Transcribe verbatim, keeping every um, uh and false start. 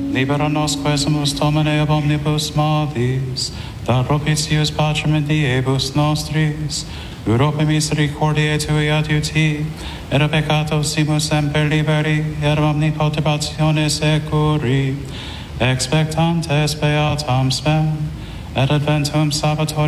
Libera nos quesumus Domine ab omnibus malis, da propitius pacem in diebus nostris, Europe misericordiae tui adiuti, et a peccato simus semper liberi, et a omnipotentiatione securi, expectantes beatam spem, et adventum Sabbatori